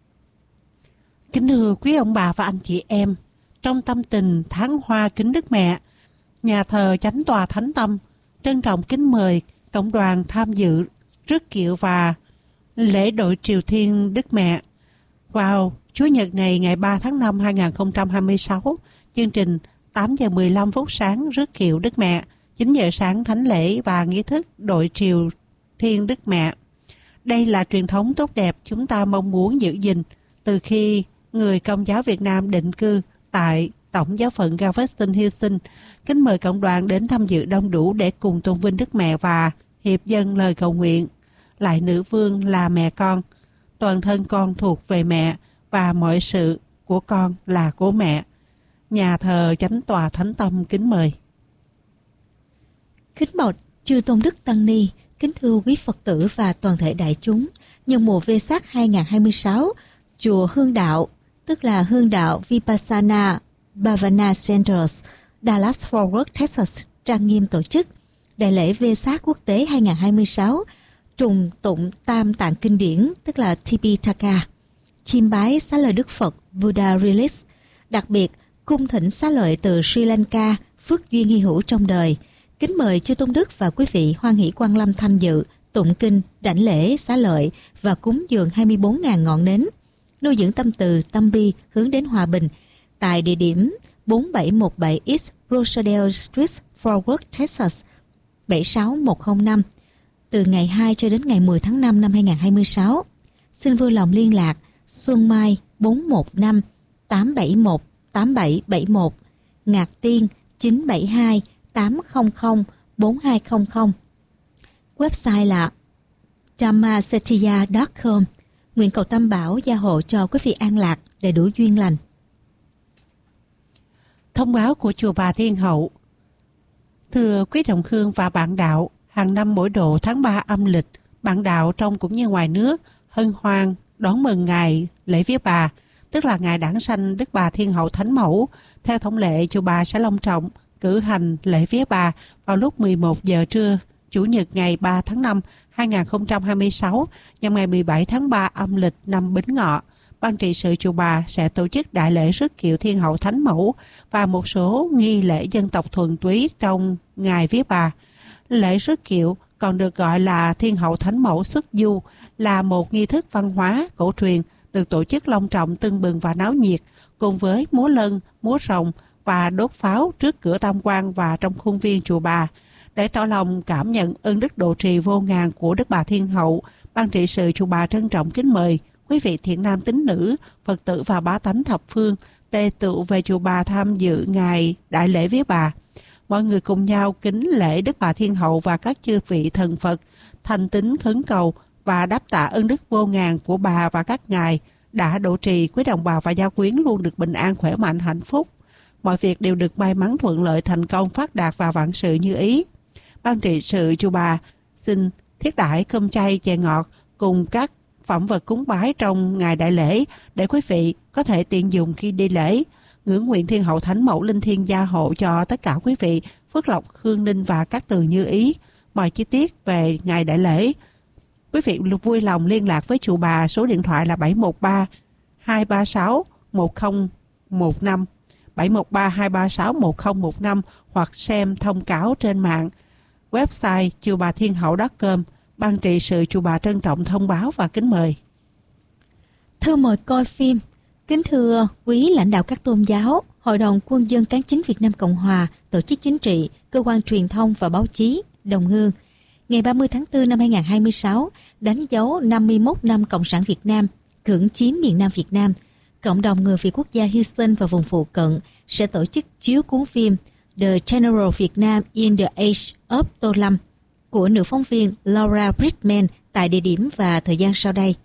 Kính thưa quý ông bà và anh chị em, trong tâm tình tháng hoa kính Đức Mẹ, nhà thờ Chánh tòa Thánh Tâm trân trọng kính mời cộng đoàn tham dự rước kiệu và lễ đội triều thiên Đức Mẹ vào Chủ nhật này ngày ba tháng năm hai không hai sáu. Chương trình tám giờ mười lăm phút sáng rước kiệu Đức Mẹ, chín giờ sáng thánh lễ và nghi thức đội triều thiên Đức Mẹ. Đây là truyền thống tốt đẹp chúng ta mong muốn giữ gìn từ khi người Công giáo Việt Nam định cư tại Tổng giáo phận Galveston, Houston. Kính mời cộng đoàn đến tham dự đông đủ để cùng tôn vinh Đức Mẹ và hiệp dâng lời cầu nguyện. Lại nữ vương là mẹ con, toàn thân con thuộc về mẹ và mọi sự của con là của mẹ. Nhà thờ Chánh tòa Thánh Tâm kính mời. Kính bạch chư tôn đức tăng ni, kính thưa quý Phật tử và toàn thể đại chúng, nhân mùa Vesak hai không hai sáu, chùa Hương Đạo, tức là Hương Đạo Vipassana Bhavana Centers, Dallas Fort Worth, Texas, trang nghiêm tổ chức đại lễ Vesak quốc tế hai không hai sáu, trùng tụng Tam Tạng Kinh điển, tức là Tipitaka, chiêm bái xá lợi Đức Phật Buddha Release, đặc biệt cung thỉnh xá lợi từ Sri Lanka, phước duyên hy hữu trong đời. Kính mời chư tôn đức và quý vị hoan hỷ quang lâm tham dự, tụng kinh, đảnh lễ, xá lợi và cúng dường hai mươi bốn nghìn ngọn nến, nuôi dưỡng tâm từ, tâm bi hướng đến hòa bình tại địa điểm bốn bảy một bảy East Rosedale Street, Fort Worth, Texas bảy sáu một không năm từ ngày hai cho đến ngày mười tháng năm năm hai nghìn không trăm hai mươi sáu. Xin vui lòng liên lạc Xuân Mai bốn một năm tám bảy một tám bảy bảy một, Ngạc Tiên chín bảy hai tám không không bốn hai không không. Website là dhammasetia chấm com. Nguyện cầu Tam Bảo gia hộ cho quý vị an lạc, đầy đủ duyên lành. Thông báo của chùa Bà Thiên Hậu. Thưa quý đồng hương và bạn đạo, hàng năm mỗi độ tháng ba âm lịch, bạn đạo trong cũng như ngoài nước hân hoan đón mừng ngày lễ vía bà, tức là ngày đản sanh Đức Bà Thiên Hậu Thánh Mẫu. Theo thông lệ, chùa Bà sẽ long trọng cử hành lễ vía bà vào lúc mười một giờ trưa Chủ nhật ngày ba tháng năm hai nghìn không trăm hai mươi sáu, nhằm ngày mười bảy tháng ba âm lịch năm Bính Ngọ. Ban trị sự chùa Bà sẽ tổ chức đại lễ rước kiệu Thiên Hậu Thánh Mẫu và một số nghi lễ dân tộc thuần túy trong ngày vía bà. Lễ rước kiệu còn được gọi là Thiên Hậu Thánh Mẫu xuất du, là một nghi thức văn hóa cổ truyền được tổ chức long trọng, tưng bừng và náo nhiệt, cùng với múa lân, múa rồng và đốt pháo trước cửa tam quan và trong khuôn viên chùa Bà. Để tỏ lòng cảm nhận ơn đức độ trì vô ngàn của Đức Bà Thiên Hậu, Ban trị sự chùa Bà trân trọng kính mời quý vị thiện nam tín nữ, Phật tử và bá tánh thập phương tề tựu về chùa Bà tham dự ngày đại lễ vía bà. Mọi người cùng nhau kính lễ Đức Bà Thiên Hậu và các chư vị thần Phật, thành tín khấn cầu và đáp tạ ơn đức vô ngàn của bà và các ngài đã độ trì, quý đồng bào và gia quyến luôn được bình an, khỏe mạnh, hạnh phúc. Mọi việc đều được may mắn, thuận lợi, thành công, phát đạt và vạn sự như ý. Ban trị sự chùa Bà xin thiết đãi cơm chay, chè ngọt cùng các phẩm vật cúng bái trong ngày đại lễ để quý vị có thể tiện dùng khi đi lễ. Ngưỡng nguyện Thiên Hậu Thánh Mẫu linh thiêng gia hộ cho tất cả quý vị phước lộc, hương ninh và các từ như ý. Mọi chi tiết về ngày đại lễ, quý vị vui lòng liên lạc với chùa Bà, số điện thoại là bảy một ba hai ba sáu một không một năm, bảy một ba hai ba sáu một không một năm, hoặc xem thông cáo trên mạng. Website chùa bà thiên hậu chấm com. Ban trị sự chùa Bà trân trọng thông báo và kính mời. Thư mời coi phim. Kính thưa quý lãnh đạo các tôn giáo, Hội đồng Quân dân Cán chính Việt Nam Cộng Hòa, tổ chức chính trị, cơ quan truyền thông và báo chí, đồng hương. Ngày ba mươi tháng tư năm hai nghìn không trăm hai mươi sáu, đánh dấu năm mươi mốt năm Cộng sản Việt Nam cưỡng chiếm miền Nam Việt Nam, cộng đồng người Việt quốc gia hy sinh và vùng phụ cận sẽ tổ chức chiếu cuốn phim The General Vietnam in the Age of Tô Lâm của nữ phóng viên Laura Bridgman tại địa điểm và thời gian sau đây.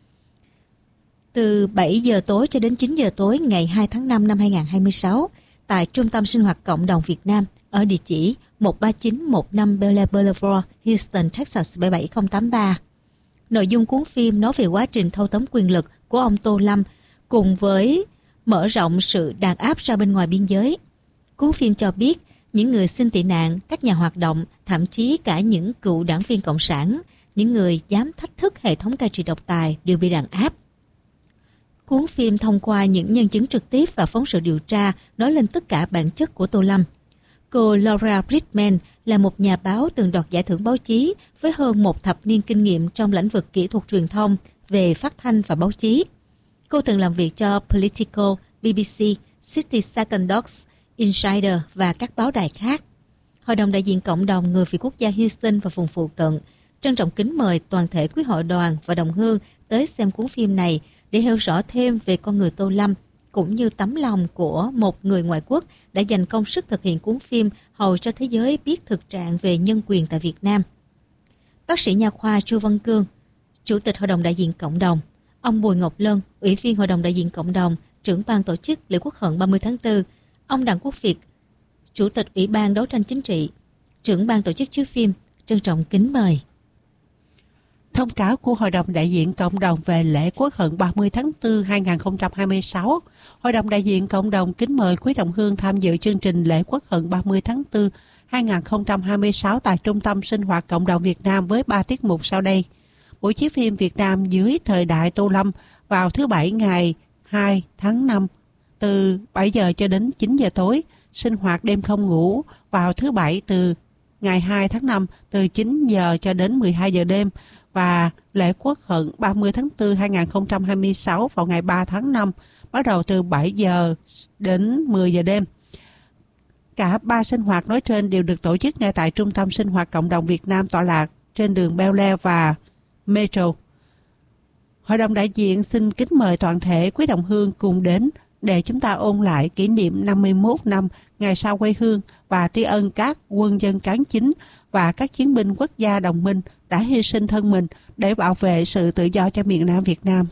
Từ bảy giờ tối cho đến chín giờ tối ngày hai tháng năm năm hai nghìn không trăm hai mươi sáu tại Trung tâm Sinh hoạt Cộng đồng Việt Nam ở địa chỉ một ba chín một năm Bel Air Boulevard, Houston, Texas bảy bảy không tám ba. Nội dung cuốn phim nói về quá trình thâu tóm quyền lực của ông Tô Lâm cùng với mở rộng sự đàn áp ra bên ngoài biên giới. Cuốn phim cho biết những người xin tị nạn, các nhà hoạt động, thậm chí cả những cựu đảng viên Cộng sản, những người dám thách thức hệ thống cai trị độc tài đều bị đàn áp. Cuốn phim thông qua những nhân chứng trực tiếp và phóng sự điều tra nói lên tất cả bản chất của Tô Lâm. Cô Laura Bridgman là một nhà báo từng đoạt giải thưởng báo chí với hơn một thập niên kinh nghiệm trong lĩnh vực kỹ thuật truyền thông về phát thanh và báo chí. Cô từng làm việc cho Politico, bê bê xê, sixty Second Docs, Insider và các báo đài khác. Hội đồng đại diện cộng đồng người Việt quốc gia hy sinh và vùng phụ cận trân trọng kính mời toàn thể quý hội đoàn và đồng hương tới xem cuốn phim này để hiểu rõ thêm về con người Tô Lâm, cũng như tấm lòng của một người ngoại quốc đã dành công sức thực hiện cuốn phim hầu cho thế giới biết thực trạng về nhân quyền tại Việt Nam. Bác sĩ nha khoa Chu Văn Cương, Chủ tịch Hội đồng đại diện cộng đồng, ông Bùi Ngọc Lân, Ủy viên Hội đồng đại diện cộng đồng, trưởng ban tổ chức lễ Quốc hận ba mươi tháng tư, ông Đặng Quốc Việt, Chủ tịch Ủy ban đấu tranh chính trị, trưởng ban tổ chức chiếu phim, trân trọng kính mời. Thông cáo của Hội đồng đại diện cộng đồng về lễ Quốc hận ba mươi tháng tư hai nghìn không trăm hai mươi sáu. Hội đồng đại diện cộng đồng kính mời quý đồng hương tham dự chương trình lễ Quốc hận ba mươi tháng tư hai nghìn không trăm hai mươi sáu tại Trung tâm Sinh hoạt Cộng đồng Việt Nam với ba tiết mục sau đây. Buổi chiếu phim Việt Nam dưới thời đại Tô Lâm vào thứ Bảy ngày hai tháng năm từ bảy giờ cho đến chín giờ tối. Sinh hoạt đêm không ngủ vào thứ Bảy từ ngày hai tháng năm từ chín giờ cho đến mười hai giờ đêm. Và lễ Quốc hận ba mươi tháng tư hai nghìn không trăm hai mươi sáu vào ngày ba tháng năm bắt đầu từ bảy giờ đến mười giờ đêm. cả ba sinh hoạt nói trên đều được tổ chức ngay tại Trung tâm Sinh hoạt Cộng đồng Việt Nam tọa lạc trên đường Bel Air và Metro. Hội đồng đại diện xin kính mời toàn thể quý đồng hương cùng đến để chúng ta ôn lại kỷ niệm năm mươi mốt năm ngày sau quê hương và tri ân các quân dân cán chính và các chiến binh quốc gia đồng minh đã hy sinh thân mình để bảo vệ sự tự do cho miền Nam Việt Nam.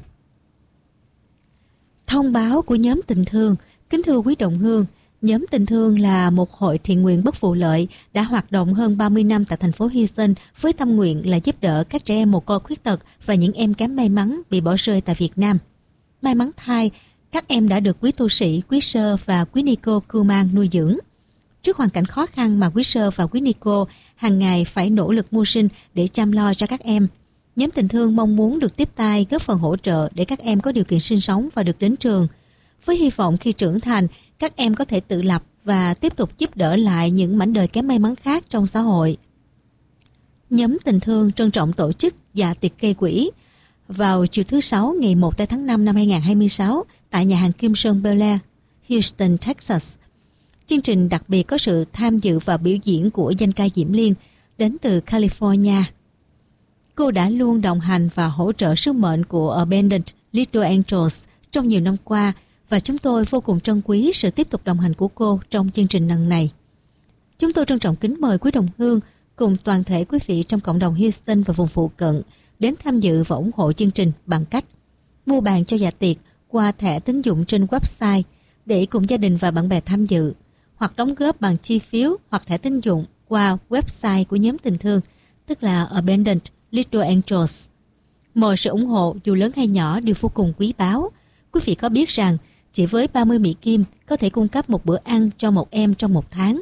Thông báo của nhóm Tình Thương. Kính thưa quý đồng hương, nhóm Tình Thương là một hội thiện nguyện bất vụ lợi đã hoạt động hơn ba mươi năm tại thành phố Houston với tâm nguyện là giúp đỡ các trẻ em mồ côi khuyết tật và những em kém may mắn bị bỏ rơi tại Việt Nam. May mắn thay, các em đã được quý tu sĩ, quý sơ và quý ni cô cưu mang nuôi dưỡng. Trước hoàn cảnh khó khăn mà quý sơ và quý ni cô hàng ngày phải nỗ lực mưu sinh để chăm lo cho các em, nhóm Tình Thương mong muốn được tiếp tay góp phần hỗ trợ để các em có điều kiện sinh sống và được đến trường. Với hy vọng khi trưởng thành, các em có thể tự lập và tiếp tục giúp đỡ lại những mảnh đời kém may mắn khác trong xã hội. Nhóm Tình Thương trân trọng tổ chức dạ tiệc gây quỹ vào chiều thứ Sáu ngày một tháng năm năm hai nghìn không trăm hai mươi sáu tại nhà hàng Kim Sơn Bel Air, Houston, Texas. Chương trình đặc biệt có sự tham dự và biểu diễn của danh ca Diễm Liên đến từ California. Cô đã luôn đồng hành và hỗ trợ sứ mệnh của Abandoned Little Angels trong nhiều năm qua và chúng tôi vô cùng trân quý sự tiếp tục đồng hành của cô trong chương trình lần này. Chúng tôi trân trọng kính mời quý đồng hương cùng toàn thể quý vị trong cộng đồng Houston và vùng phụ cận đến tham dự và ủng hộ chương trình bằng cách mua bàn cho dạ tiệc qua thẻ tín dụng trên website để cùng gia đình và bạn bè tham dự, hoặc đóng góp bằng chi phiếu hoặc thẻ tín dụng qua website của nhóm Tình Thương, tức là Abandoned Little Angels. Mọi sự ủng hộ dù lớn hay nhỏ đều vô cùng quý báu. Quý vị có biết rằng chỉ với ba mươi Mỹ Kim có thể cung cấp một bữa ăn cho một em trong một tháng.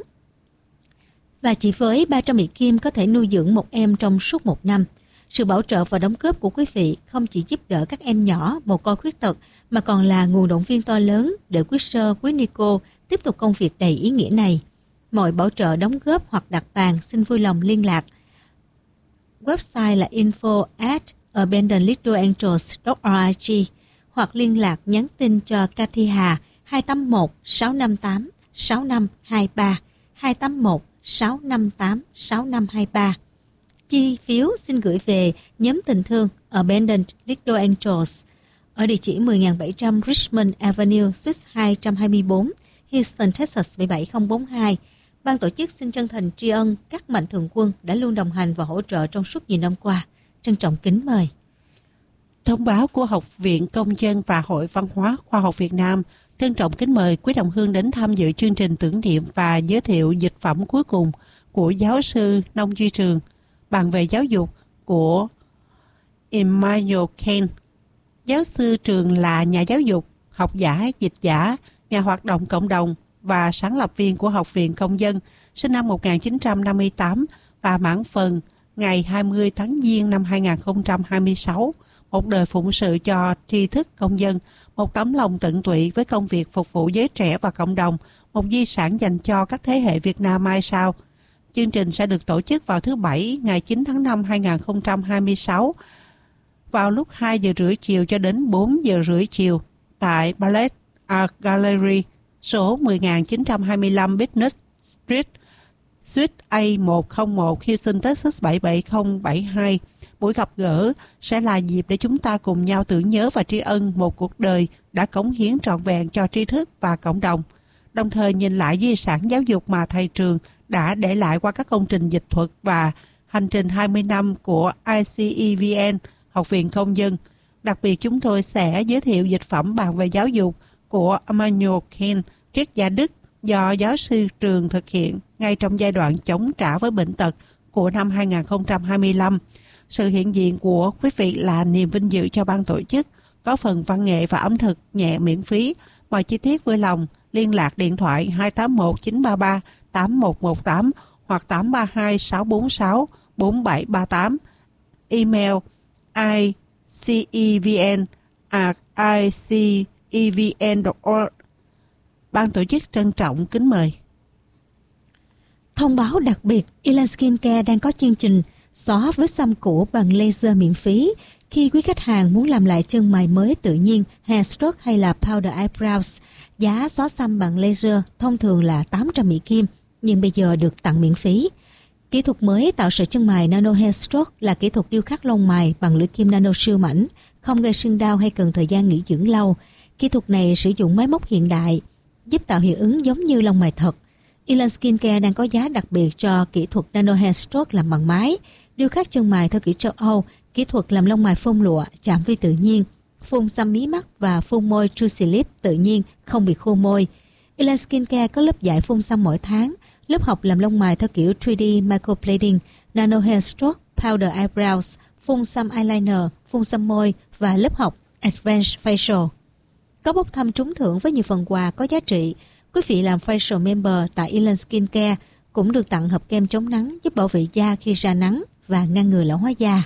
Và chỉ với ba trăm Mỹ Kim có thể nuôi dưỡng một em trong suốt một năm. Sự bảo trợ và đóng góp của quý vị không chỉ giúp đỡ các em nhỏ mồ côi khuyết tật mà còn là nguồn động viên to lớn để quý sơ, quý ni cô tiếp tục công việc đầy ý nghĩa này. Mọi bảo trợ đóng góp hoặc đặt bàn xin vui lòng liên lạc. Website là info at abandoned little angels dot org hoặc liên lạc nhắn tin cho Cathy Hà hai tám một sáu năm tám sáu năm hai ba hai tám một sáu năm tám sáu năm hai ba. Chi phiếu xin gửi về nhóm Tình Thương Abandoned Little Angels ở địa chỉ mười nghìn bảy trăm Richmond Avenue, Suite hai trăm hai mươi bốn, Houston, Texas bảy bảy không bốn hai. Ban tổ chức xin chân thành tri ân các mạnh thường quân đã luôn đồng hành và hỗ trợ trong suốt nhiều năm qua. Trân trọng kính mời. Thông báo của Học viện Công dân và Hội Văn hóa Khoa học Việt Nam trân trọng kính mời quý đồng hương đến tham dự chương trình tưởng niệm và giới thiệu dịch phẩm cuối cùng của giáo sư Nông Duy Trường, bàn về giáo dục của Immanuel Kant. Giáo sư Trường là nhà giáo dục, học giả, dịch giả, nhà hoạt động cộng đồng và sáng lập viên của Học viện Công dân, sinh năm một nghìn chín trăm năm mươi tám và mãn phần ngày hai mươi tháng Giêng năm hai nghìn không trăm hai mươi sáu. Một đời phụng sự cho tri thức công dân, một tấm lòng tận tụy với công việc phục vụ giới trẻ và cộng đồng, một di sản dành cho các thế hệ Việt Nam mai sau. Chương trình sẽ được tổ chức vào thứ Bảy ngày chín tháng năm hai nghìn không trăm hai mươi sáu vào lúc hai giờ rưỡi chiều cho đến bốn giờ rưỡi chiều tại Ballet Art Gallery, số một nghìn chín trăm hai mươi lăm Business Street, Suite A một không một, Houston, Texas bảy bảy không bảy hai. Buổi gặp gỡ sẽ là dịp để chúng ta cùng nhau tưởng nhớ và tri ân một cuộc đời đã cống hiến trọn vẹn cho tri thức và cộng đồng, đồng thời nhìn lại di sản giáo dục mà thầy Trường đã để lại qua các công trình dịch thuật và hành trình hai mươi năm của i xê e vê en, Học viện Công dân. Đặc biệt chúng tôi sẽ giới thiệu dịch phẩm bàn về giáo dục của Immanuel Kant, triết gia Đức, do giáo sư Trường thực hiện ngay trong giai đoạn chống trả với bệnh tật của năm hai nghìn không trăm hai mươi lăm. Sự hiện diện của quý vị là niềm vinh dự cho ban tổ chức, có phần văn nghệ và ẩm thực nhẹ miễn phí. Mọi chi tiết vui lòng liên lạc điện thoại hai tám một chín ba ba tám một một tám hoặc tám ba hai sáu bốn sáu bốn bảy ba tám. Email i c e v n at i c e v n dot org. Ban tổ chức trân trọng kính mời. Thông báo đặc biệt, Elan Skincare đang có chương trình Xóa vết xăm cũ bằng laser miễn phí. Khi quý khách hàng muốn làm lại chân mày mới tự nhiên, hair stroke hay là powder eyebrows, giá xóa xăm bằng laser thông thường là tám trăm Mỹ Kim, nhưng bây giờ được tặng miễn phí. Kỹ thuật mới tạo sợi chân mày nano hair stroke là kỹ thuật điêu khắc lông mày bằng lưỡi kim nano siêu mảnh, không gây sưng đau hay cần thời gian nghỉ dưỡng lâu. Kỹ thuật này sử dụng máy móc hiện đại, giúp tạo hiệu ứng giống như lông mày thật. Elan Skincare đang có giá đặc biệt cho kỹ thuật nano hair stroke làm bằng máy, điêu khắc chân mày theo kiểu châu Âu, kỹ thuật làm lông mày phun lụa, chạm vi tự nhiên, phun xăm mí mắt và phun môi Juicy Lip tự nhiên, không bị khô môi. Elan Skincare có lớp dạy phun xăm mỗi tháng, lớp học làm lông mày theo kiểu ba D microblading, nano hair stroke, powder eyebrows, phun xăm eyeliner, phun xăm môi và lớp học Advanced Facial. Có bốc thăm trúng thưởng với nhiều phần quà có giá trị. Quý vị làm facial member tại Elan Skincare cũng được tặng hộp kem chống nắng giúp bảo vệ da khi ra nắng và ngăn ngừa lão hóa da.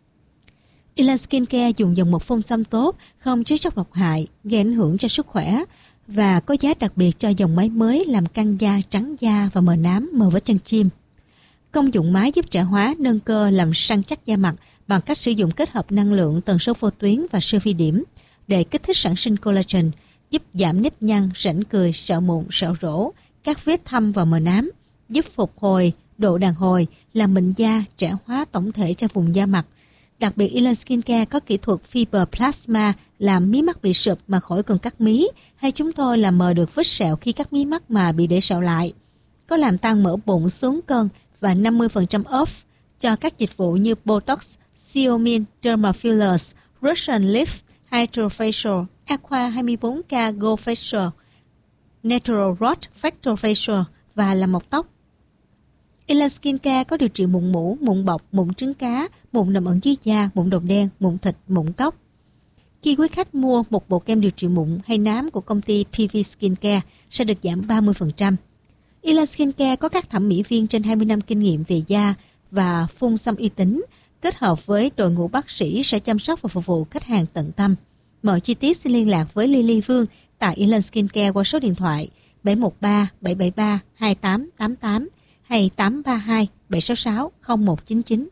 Elan Skincare dùng dòng mật phun xăm tốt, không chứa chất độc hại, gây ảnh hưởng cho sức khỏe và có giá đặc biệt cho dòng máy mới làm căng da, trắng da và mờ nám, mờ vết chân chim. Công dụng máy giúp trẻ hóa, nâng cơ, làm săn chắc da mặt bằng cách sử dụng kết hợp năng lượng, tần số vô tuyến và siêu vi điểm để kích thích sản sinh collagen, giúp giảm nếp nhăn, rãnh cười, sẹo mụn, sẹo rỗ, các vết thâm và mờ nám, giúp phục hồi độ đàn hồi, làm mịn da, trẻ hóa tổng thể cho vùng da mặt. Đặc biệt Elan Skincare có kỹ thuật Fiber Plasma làm mí mắt bị sụp mà khỏi cần cắt mí, hay chúng tôi làm mờ được vết sẹo khi cắt mí mắt mà bị để sẹo lại. Có làm tăng mỡ bụng xuống cân và năm mươi phần trăm off cho các dịch vụ như Botox, Xeomin, Derma Fillers, Russian Lift, Hydrofacial, Aqua hai mươi bốn K Gold Facial, Natural Rot Factor Facial và làm mọc tóc. Elan Skincare có điều trị mụn mủ, mụn bọc, mụn trứng cá, mụn nằm ẩn dưới da, mụn đồng đen, mụn thịt, mụn cóc. Khi quý khách mua một bộ kem điều trị mụn hay nám của công ty pê vê Skincare sẽ được giảm ba mươi phần trăm. Elan Skincare có các thẩm mỹ viên trên hai mươi năm kinh nghiệm về da và phun xăm uy tín, kết hợp với đội ngũ bác sĩ sẽ chăm sóc và phục vụ khách hàng tận tâm. Mọi chi tiết xin liên lạc với Lily Vương tại Elan Skincare qua số điện thoại bảy một ba bảy bảy ba hai tám tám tám hay tám ba hai bảy sáu sáu không một chín chín.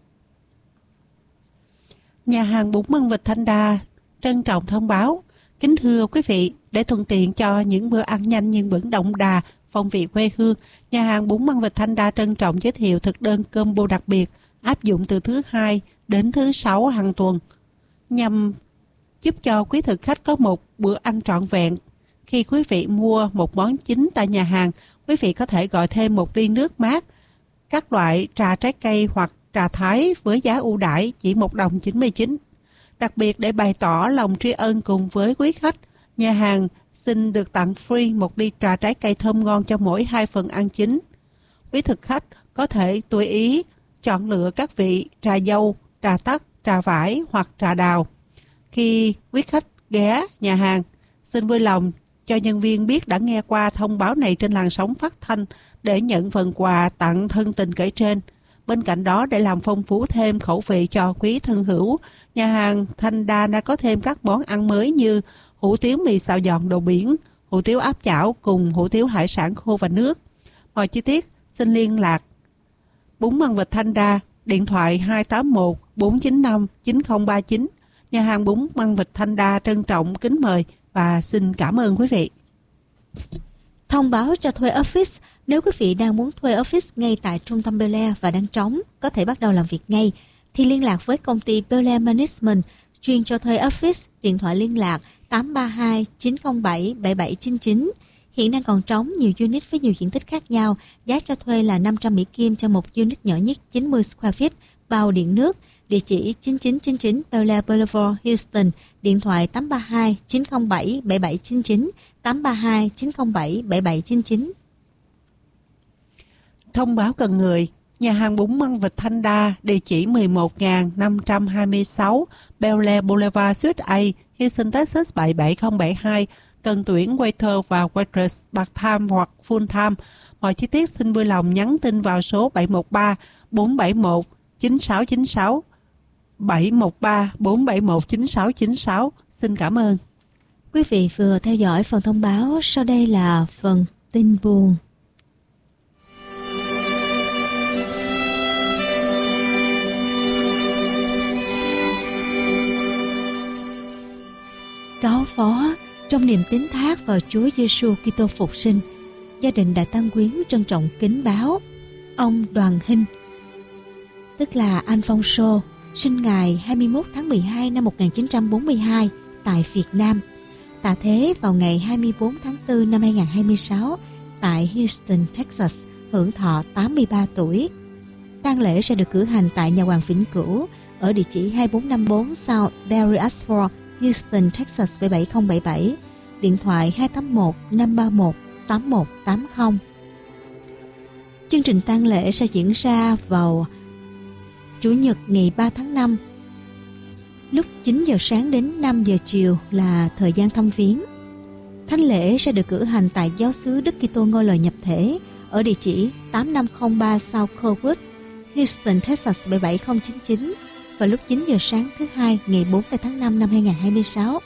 Nhà hàng bún măng vịt Thanh Đa trân trọng thông báo: kính thưa quý vị, để thuận tiện cho những bữa ăn nhanh nhưng vẫn đậm đà phong vị quê hương, nhà hàng bún măng vịt Thanh Đa trân trọng giới thiệu thực đơn combo đặc biệt áp dụng từ thứ hai đến thứ sáu hàng tuần, nhằm giúp cho quý thực khách có một bữa ăn trọn vẹn. Khi quý vị mua một món chính tại nhà hàng, quý vị có thể gọi thêm một ly nước mát, các loại trà trái cây hoặc trà thái với giá ưu đãi chỉ một đồng chín mươi chín. Đặc biệt để bày tỏ lòng tri ân cùng với quý khách, nhà hàng xin được tặng free một ly trà trái cây thơm ngon cho mỗi hai phần ăn chính. Quý thực khách có thể tùy ý chọn lựa các vị trà dâu, trà tắc, trà vải hoặc trà đào. Khi quý khách ghé nhà hàng, xin vui lòng cho nhân viên biết đã nghe qua thông báo này trên làn sóng phát thanh để nhận phần quà tặng thân tình kể trên. Bên cạnh đó, để làm phong phú thêm khẩu vị cho quý thân hữu, nhà hàng Thanh Đa đã có thêm các món ăn mới như hủ tiếu mì xào giòn đồ biển, hủ tiếu áp chảo cùng hủ tiếu hải sản khô và nước. Mọi chi tiết xin liên lạc bún măng vịt Thanh Đa, điện thoại hai tám một bốn chín năm chín không ba chín. Nhà hàng bún măng vịt Thanh Đa trân trọng kính mời và xin cảm ơn quý vị. Thông báo cho thuê office. Nếu quý vị đang muốn thuê office ngay tại trung tâm Bel Air và đang trống, có thể bắt đầu làm việc ngay, thì liên lạc với công ty Bel Air Management chuyên cho thuê office. Điện thoại liên lạc tám ba hai chín không bảy bảy bảy chín chín. Hiện đang còn trống nhiều unit với nhiều diện tích khác nhau. Giá cho thuê là năm trăm Mỹ Kim cho một unit nhỏ nhất chín mươi square feet, bao điện nước. Địa chỉ chín chín chín chín Bel Air Boulevard, Houston. Điện thoại tám ba hai chín không bảy bảy bảy chín chín, tám ba hai chín không bảy bảy bảy chín chín. Thông báo cần người. Nhà hàng bún măng vịt Thanh Đa, địa chỉ mười một nghìn năm trăm hai mươi sáu Bel Air Boulevard, Suite A, Houston, Texas bảy bảy không bảy hai. Cần tuyển waiter và waitress part-time hoặc full-time. Mọi chi tiết xin vui lòng nhắn tin vào số bảy một ba bốn bảy một chín sáu chín sáu, bảy một ba bốn bảy một chín sáu chín sáu. Xin cảm ơn. Quý vị vừa theo dõi phần thông báo, sau đây là phần tin buồn. cáo phó trong niềm tín thác vào Chúa Giêsu Kitô phục sinh, gia đình Đại Tăng Quyến trân trọng kính báo ông Đoàn Hinh, tức là Alfonso, sinh ngày hai mươi mốt tháng mười hai năm một nghìn chín trăm bốn mươi hai tại Việt Nam, tạ thế vào ngày hai mươi tư tháng tư năm hai nghìn không trăm hai mươi sáu tại Houston, Texas, hưởng thọ tám mươi ba tuổi. Tang lễ sẽ được cử hành tại nhà hoàng vĩnh cửu ở địa chỉ hai bốn năm bốn South Barry Asphalt, Houston, Texas bảy bảy không bảy bảy, điện thoại hai tám một năm ba một tám một tám không. Chương trình tang lễ sẽ diễn ra vào Chủ nhật ngày ba tháng năm, lúc chín giờ sáng đến năm giờ chiều là thời gian thăm viếng. Thánh lễ sẽ được cử hành tại giáo xứ Đức Kitô Ngôi Lời Nhập Thể ở địa chỉ tám năm không ba South Coburg, Houston, Texas bảy bảy không chín chín vào lúc chín giờ sáng thứ hai ngày bốn tháng năm năm hai nghìn không trăm hai mươi sáu.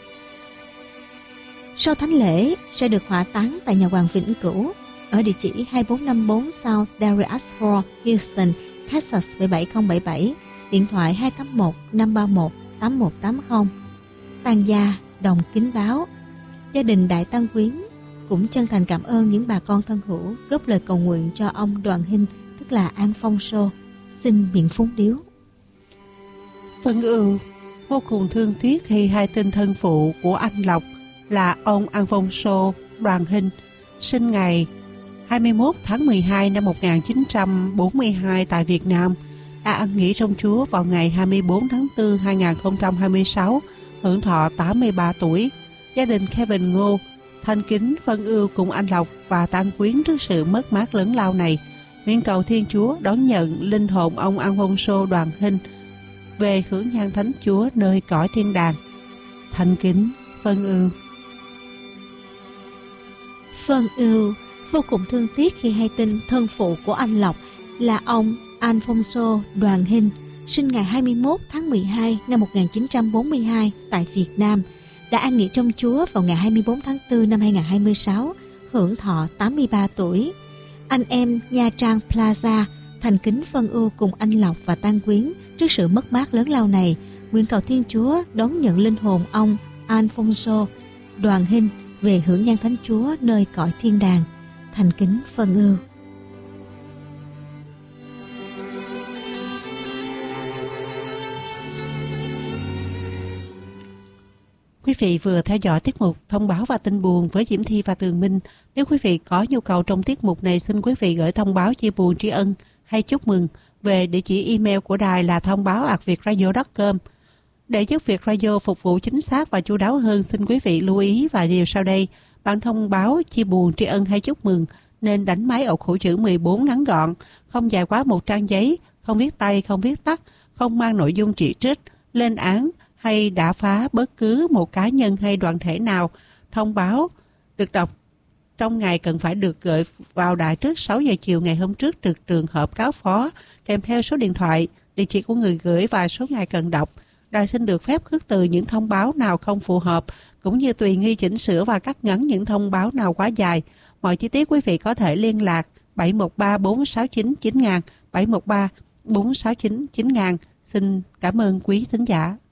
Sau thánh lễ sẽ được hỏa táng tại nhà hoàng vĩnh cửu ở địa chỉ hai bốn năm bốn South Barry Asphalt, Houston, Texas bảy bảy không bảy bảy, điện thoại hai tám một năm ba một tám một tám không. Tang gia đồng kính báo, gia đình Đại Tăng Quyến cũng chân thành cảm ơn những bà con thân hữu góp lời cầu nguyện cho ông Đoàn Hinh, tức là Alfonso. Xin miệng phúng điếu. Phân ưu vô cùng thương tiếc khi hai tên thân phụ của anh Lộc là ông Alfonso Đoàn Hinh, sinh ngày hai mươi mốt tháng mười hai năm một nghìn chín trăm bốn mươi hai tại Việt Nam, đã an nghỉ trong Chúa vào ngày hai mươi tư tháng tư năm hai nghìn không trăm hai mươi sáu, hưởng thọ tám mươi ba tuổi. Gia đình Kevin Ngô thành kính phân ưu cùng anh Lộc và Tăng Quyến trước sự mất mát lớn lao này. Nguyện cầu Thiên Chúa đón nhận linh hồn ông Alfonso Đoàn Hinh về hưởng nhan thánh Chúa nơi cõi thiên đàng. Thành kính phân ưu. Phân ưu vô cùng thương tiếc khi hay tin thân phụ của anh Lộc là ông Alfonso Đoàn Hinh, sinh ngày hai mươi mốt tháng mười hai năm một nghìn chín trăm bốn mươi hai tại Việt Nam, đã an nghỉ trong Chúa vào ngày hai mươi tư tháng tư năm hai nghìn không trăm hai mươi sáu, hưởng thọ tám mươi ba tuổi. Anh em Nha Trang Plaza thành kính phân ưu cùng anh Lộc và Tăng Quyến trước sự mất mát lớn lao này. Nguyện cầu Thiên Chúa đón nhận linh hồn ông Alfonso Đoàn Hinh về hưởng nhan thánh Chúa nơi cõi thiên đàng. Thành kính phân ưu. Quý vị vừa theo dõi tiết mục Thông báo và tin buồn với Diễm Thi và Tường Minh. Nếu quý vị có nhu cầu trong tiết mục này, xin quý vị gửi thông báo chia buồn tri ân hay chúc mừng về địa chỉ email của đài là thông báo a còng việtradio chấm com. Để giúp Việt Radio phục vụ chính xác và chu đáo hơn, xin quý vị lưu ý vài điều sau đây. Bản thông báo chia buồn tri ân hay chúc mừng nên đánh máy ổ khẩu chữ mười bốn ngắn gọn, không dài quá một trang giấy, không viết tay, không viết tắt, không mang nội dung chỉ trích, lên án hay đả phá bất cứ một cá nhân hay đoàn thể nào. Thông báo được đọc trong ngày cần phải được gửi vào đài trước sáu giờ chiều ngày hôm trước trực trường hợp cáo phó, kèm theo số điện thoại, địa chỉ của người gửi và số ngày cần đọc. Đài xin được phép khước từ những thông báo nào không phù hợp, cũng như tùy nghi chỉnh sửa và cắt ngắn những thông báo nào quá dài. Mọi chi tiết quý vị có thể liên lạc bảy một ba bốn sáu chín chín nghìn, bảy một ba bốn sáu chín chín nghìn. Xin cảm ơn quý thính giả.